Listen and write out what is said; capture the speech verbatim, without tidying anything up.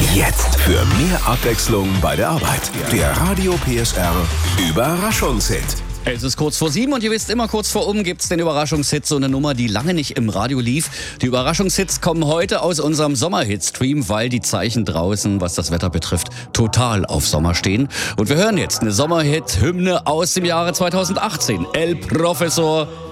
Jetzt für mehr Abwechslung bei der Arbeit. Der Radio P S R Überraschungshit. Es ist kurz vor sieben und ihr wisst, immer kurz vor um gibt's den Überraschungshit, so eine Nummer, die lange nicht im Radio lief. Die Überraschungshits kommen heute aus unserem Sommerhit-Stream, weil die Zeichen draußen, was das Wetter betrifft, total auf Sommer stehen. Und wir hören jetzt eine Sommerhit-Hymne aus dem Jahre zweitausendachtzehn. El Professor